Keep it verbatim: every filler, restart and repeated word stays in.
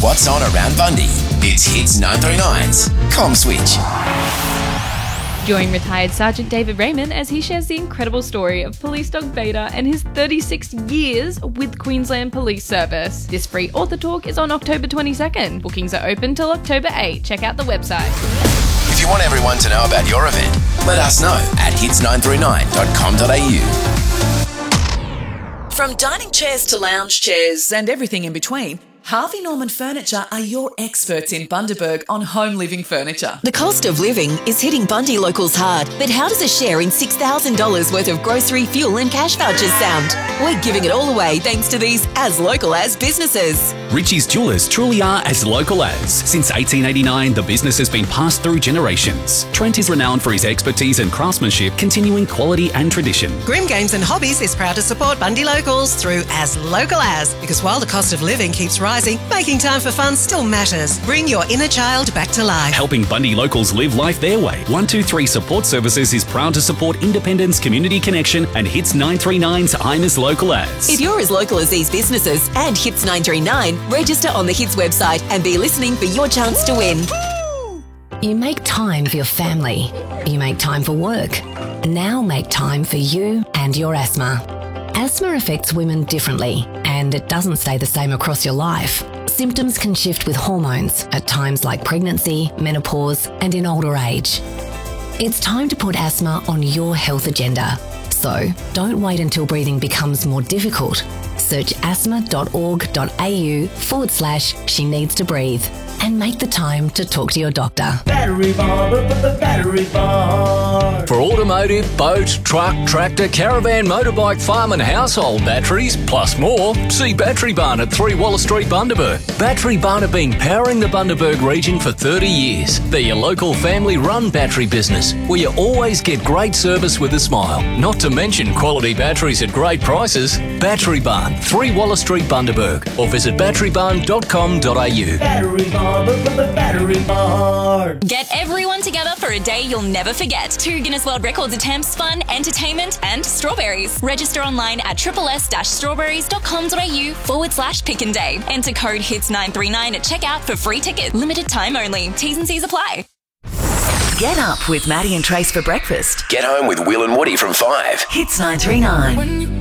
what's on around Bundy. It's Hits nine thirty-nine's Com Switch. Join retired Sergeant David Raymond as he shares the incredible story of police dog Beta and his thirty-six years with Queensland Police Service. This free author talk is on October twenty-second. Bookings are open till October eighth. Check out the website. If you want everyone to know about your event, let us know at hits nine thirty-nine dot com dot a u. From dining chairs to lounge chairs and everything in between, Harvey Norman Furniture are your experts in Bundaberg on home living furniture. The cost of living is hitting Bundy locals hard, but how does a share in six thousand dollars worth of grocery, fuel and cash vouchers sound? We're giving it all away thanks to these as local as businesses. Ritchie's Jewellers truly are as local as. Since eighteen eighty-nine, the business has been passed through generations. Trent is renowned for his expertise and craftsmanship, continuing quality and tradition. Grim Games and Hobbies is proud to support Bundy locals through as local as, because while the cost of living keeps rising, making time for fun still matters. Bring your inner child back to life. Helping Bundy locals live life their way. one two three Support Services is proud to support Independence, Community Connection and Hits nine thirty-nine's I'm as local as. If you're as local as these businesses and Hits nine thirty-nine, register on the Hits website and be listening for your chance to win. You make time for your family. You make time for work. Now make time for you and your asthma. Asthma affects women differently, and it doesn't stay the same across your life. Symptoms can shift with hormones at times like pregnancy, menopause, and in older age. It's time to put asthma on your health agenda. So don't wait until breathing becomes more difficult. Search asthma.org.au forward slash she needs to breathe and make the time to talk to your doctor. Battery Barn, put the Battery Barn. For automotive, boat, truck, tractor, caravan, motorbike, farm and household batteries, plus more, see Battery Barn at three Waller Street, Bundaberg. Battery Barn have been powering the Bundaberg region for thirty years. They're your local family-run battery business, where you always get great service with a smile. Not to mention quality batteries at great prices. Battery Barn, three Waller Street, Bundaberg, or visit battery barn dot com dot a u. Battery Barn, put the Battery Barn. Get everyone together for a day you'll never forget. Two Guinness World Records attempts, fun, entertainment, and strawberries. Register online at triple-s-strawberries.com.au forward slash pick and day. Enter code hits nine thirty-nine at checkout for free tickets. Limited time only. T's and C's apply. Get up with Maddie and Trace for breakfast. Get home with Will and Woody from five. Hits nine thirty-nine.